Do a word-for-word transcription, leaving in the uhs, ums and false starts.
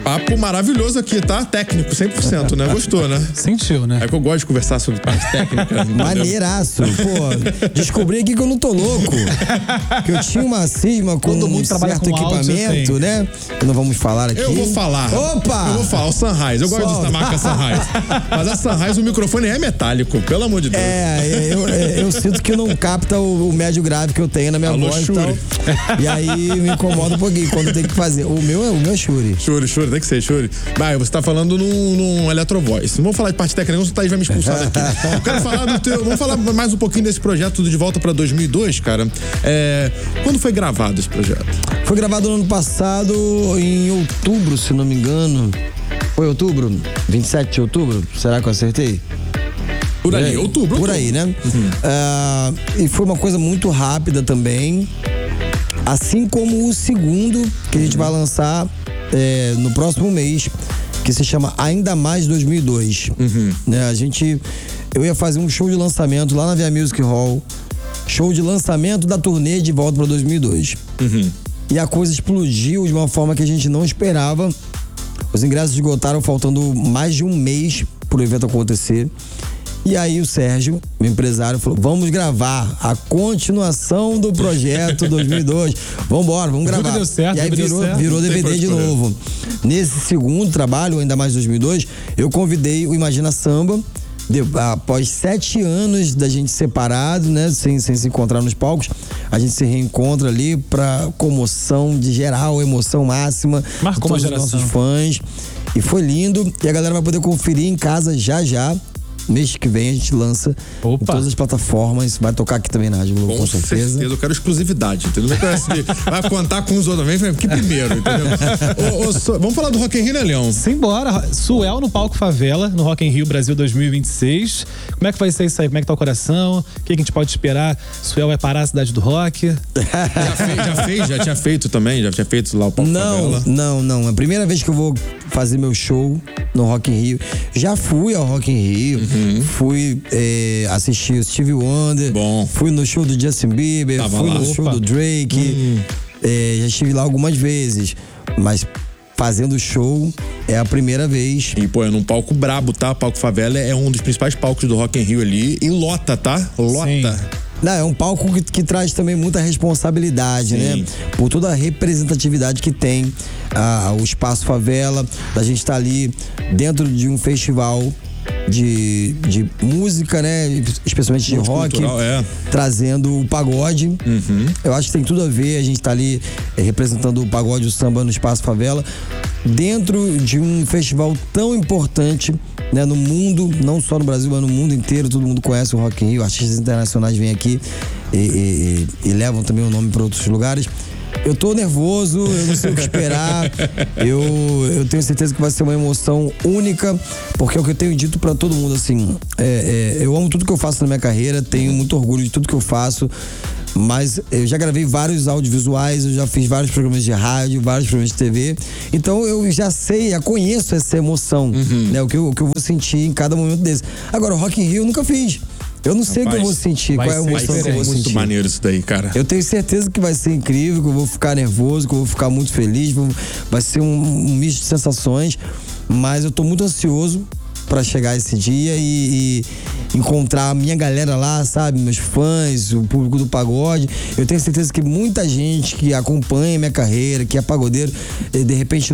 Papo maravilhoso aqui, tá? Técnico, cem por cento, né? Gostou, né? Sentiu, né? É que eu gosto de conversar sobre parte técnica. Maneiraço. Pô, descobri aqui que eu não tô louco. Que eu tinha uma cisma com Todo mundo um trabalha certo com equipamento, áudio, né? Que não vamos falar aqui. Eu vou falar. Opa! Eu vou falar, o Sennheiser. Eu gosto Solta. dessa marca Sennheiser. Mas a Sennheiser, o microfone é metálico, pelo amor de Deus. É, eu, eu, eu sinto que não capta o, o médio grave que eu tenho na minha Alô, voz e Shuri. tal. E aí me incomoda um pouquinho quando tem que fazer. O meu é o meu é Shuri. Shuri, Shuri, tem que ser Shuri. Vai, você tá falando num, num Electrovoice. Não vamos falar de parte técnica, senão o Thaís vai me expulsar daqui. Eu quero falar do teu. Vamos falar mais um pouquinho desse projeto do De Volta pra dois mil e dois, cara. É, quando foi gravado esse projeto? Foi gravado no ano passado, em outubro, se não me engano. Foi outubro? vinte e sete de outubro? Será que eu acertei? Por aí, É, outubro. Por outubro. aí, né? Uhum. Ah, e foi uma coisa muito rápida também. Assim como o segundo, que a gente vai lançar é, no próximo mês, que se chama Ainda Mais dois mil e dois. Uhum. Né, a gente... Eu ia fazer um show de lançamento lá na Via Music Hall. Show de lançamento da turnê De Volta para dois mil e dois. Uhum. E a coisa explodiu de uma forma que a gente não esperava. Os ingressos esgotaram faltando mais de um mês pro evento acontecer. E aí o Sérgio, meu empresário, falou: vamos gravar a continuação do projeto dois mil e dois. Vambora, vamos gravar. Deu certo, e aí virou, certo. virou D V D de problema. novo. Nesse segundo trabalho, Ainda Mais dois mil e dois, eu convidei o Imagina Samba. De, após sete anos da gente separado, né, sem, sem se encontrar nos palcos, a gente se reencontra ali pra comoção de geral, emoção máxima. Marcou uma de todos os geração. nossos fãs. E foi lindo. E a galera vai poder conferir em casa já já. Mês que vem a gente lança Opa. em todas as plataformas. Vai tocar aqui também na Rádio Globo, Com, com certeza. Eu quero exclusividade, entendeu? Não é que assim, vai contar com os outros também, que primeiro, entendeu? Ô, ô, so, vamos falar do Rock in Rio, né, Leão? Simbora. Suel no palco Favela, no Rock in Rio Brasil dois mil e vinte e seis. Como é que vai ser isso aí? Como é que tá o coração? O que, que a gente pode esperar? Suel vai parar a cidade do rock? Já fez, já fez, já tinha feito também? Já tinha feito lá o palco Não, Favela? não, não. É a primeira vez que eu vou fazer meu show no Rock in Rio. Já fui ao Rock in Rio. Uhum. Fui é, assistir o Stevie Wonder. Bom. Fui no show do Justin Bieber. Tava fui lá. no Opa. show do Drake. Hum. É, já estive lá algumas vezes. Mas fazendo show é a primeira vez. E, pô, é num palco brabo, tá? Palco Favela é um dos principais palcos do Rock in Rio ali. E lota, tá? Lota. Sim. Não, é um palco que, que traz também muita responsabilidade, Sim. né? Por toda a representatividade que tem ah, o Espaço Favela, da gente estar ali dentro de um festival de, de música, né? Especialmente de rock, Multicultural, é. trazendo o pagode. Uhum. Eu acho que tem tudo a ver, a gente tá ali eh, representando o pagode e o samba no Espaço Favela, dentro de um festival tão importante, né, no mundo, não só no Brasil, mas no mundo inteiro. Todo mundo conhece o Rock in Rio, artistas internacionais vêm aqui e, e, e levam também o nome para outros lugares. Eu tô nervoso, eu não sei o que esperar. Eu, eu tenho certeza que vai ser uma emoção única, porque é o que eu tenho dito pra todo mundo, assim, é, é, eu amo tudo que eu faço na minha carreira, tenho muito orgulho de tudo que eu faço, mas eu já gravei vários audiovisuais, eu já fiz vários programas de rádio, vários programas de T V, então eu já sei, já conheço essa emoção, uhum. né, o, que eu, o que eu vou sentir em cada momento desse. Agora, o Rock in Rio eu nunca fiz. Eu não sei o que eu vou sentir, qual é a emoção que eu vou muito sentir. maneiro isso daí, cara. Eu tenho certeza que vai ser incrível, que eu vou ficar nervoso, que eu vou ficar muito feliz, vou, vai ser um, um misto de sensações, mas eu tô muito ansioso pra chegar esse dia e, e encontrar a minha galera lá, sabe? Meus fãs, o público do pagode. Eu tenho certeza que muita gente que acompanha minha carreira, que é pagodeiro, de repente